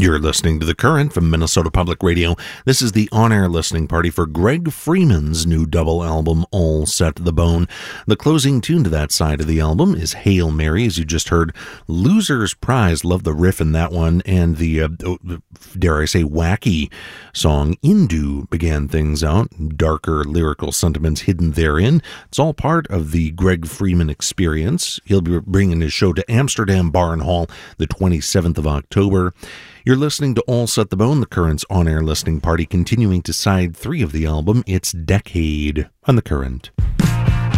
You're listening to The Current from Minnesota Public Radio. This is the on-air listening party for Greg Freeman's new double album, All Set to the Bone. The closing tune to that side of the album is Hail Mary, as you just heard. Loser's Prize, love the riff in that one, and the, dare I say, wacky song Indu began things out. Darker lyrical sentiments hidden therein. It's all part of the Greg Freeman experience. He'll be bringing his show to Amsterdam Barn Hall the 27th of October. You're listening to All Set the Bone, The Current's on-air listening party, continuing to side 3 of the album, It's Decade, on The Current.